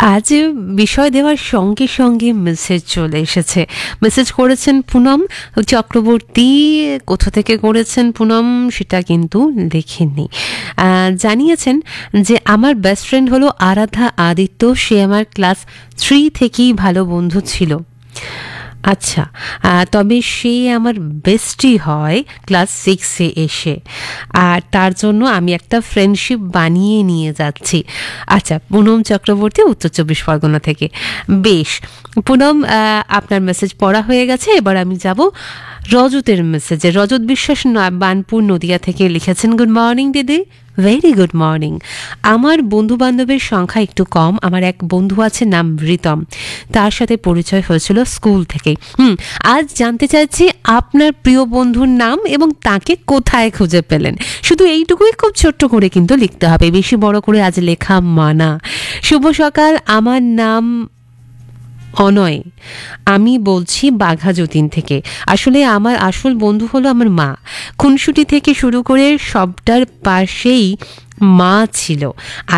আজ বিষয় দেওয়ার সঙ্গে সঙ্গে মেসেজ চলে এসেছে। মেসেজ করেছেন পুনম চক্রবর্তী। কোথা থেকে করেছেন পুনম সেটা কিন্তু লেখেননি। জানিয়েছেন যে আমার বেস্ট ফ্রেন্ড হলো আরাধ্যা আদিত্য, সে আমার ক্লাস 3 থেকেই ভালো বন্ধু ছিল। আচ্ছা, তবে সে আমার বেস্টি হয় ক্লাস 6-এ এসে, আর তার জন্য আমি একটা ফ্রেন্ডশিপ বানিয়ে নিয়ে যাচ্ছি। আচ্ছা, পুনম চক্রবর্তী, উত্তর 24 পরগনা থেকে। বেশ পুনম, আপনার মেসেজ পড়া হয়ে গেছে। এবার আমি যাব রজতের মেসেজে। রজত বিশ্বাস বানপুর নদিয়া থেকে লিখেছেন, গুড মর্নিং দিদি। Very good morning. আমার বন্ধু বান্ধবের সংখ্যা একটু কম। আমার এক বন্ধু আছে, নাম রিতম, তার সাথে পরিচয় হয়েছিল স্কুল থেকে। আজ জানতে চাইছি আপনার প্রিয় বন্ধুর নাম এবং তাকে কোথায় খুঁজে পেলেন। শুধু এইটুকুই খুব ছোট্ট করে কিন্তু লিখতে হবে, বেশি বড় করে আজ লেখা মানা। শুভ সকাল, আমার নাম অনয়, আমি বলছি বাঘা যতীন থেকে। আসলে আমার আসল বন্ধু হলো আমার মা। খুনসুটি থেকে শুরু করে সবটার পাশেই মা ছিল।